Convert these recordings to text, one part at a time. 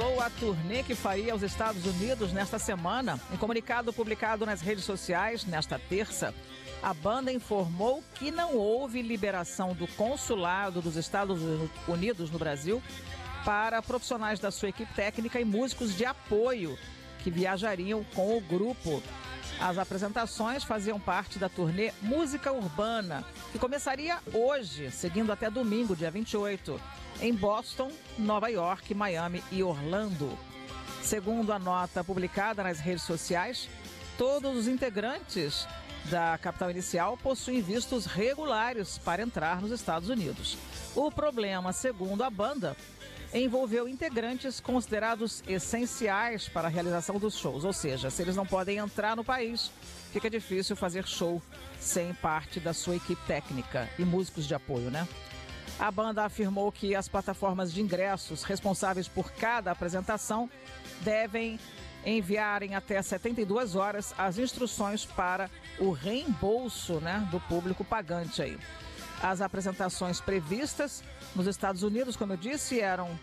revelou a turnê que faria aos Estados Unidos nesta semana. Em comunicado publicado nas redes sociais nesta terça, a banda informou que não houve liberação do consulado dos Estados Unidos no Brasil para profissionais da sua equipe técnica e músicos de apoio que viajariam com o grupo. As apresentações faziam parte da turnê Música Urbana, que começaria hoje, seguindo até domingo, dia 28, em Boston, Nova York, Miami e Orlando. Segundo a nota publicada nas redes sociais, todos os integrantes da Capital Inicial possuem vistos regulares para entrar nos Estados Unidos. O problema, segundo a banda, envolveu integrantes considerados essenciais para a realização dos shows, ou seja, se eles não podem entrar no país, fica difícil fazer show sem parte da sua equipe técnica e músicos de apoio, né? A banda afirmou que as plataformas de ingressos responsáveis por cada apresentação devem enviar em até 72 horas as instruções para o reembolso, né, do público pagante aí. As apresentações previstas nos Estados Unidos, como eu disse, eram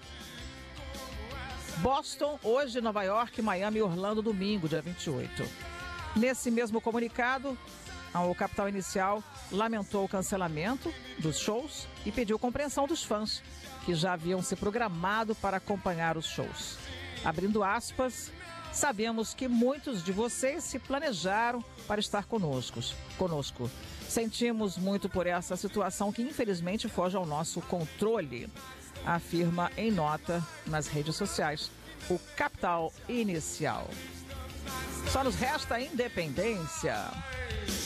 Boston, hoje Nova York, Miami e Orlando, domingo, dia 28. Nesse mesmo comunicado, o Capital Inicial lamentou o cancelamento dos shows e pediu compreensão dos fãs, que já haviam se programado para acompanhar os shows. Abrindo aspas, sabemos que muitos de vocês se planejaram para estar conosco. Sentimos muito por essa situação que infelizmente foge ao nosso controle, afirma em nota nas redes sociais o Capital Inicial. Só nos resta a independência.